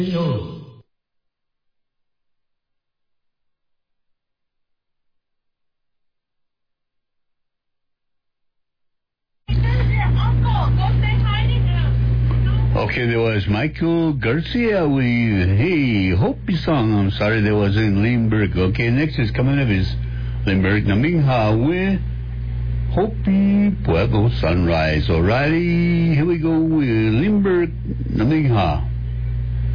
Okay, there was Michael Garcia with Hey Hopi song. I'm sorry, there was in Limburg. Okay, next is coming up is Limburg Namingha with Hopi Pueblo Sunrise. Alrighty, here we go with Limburg Namingha.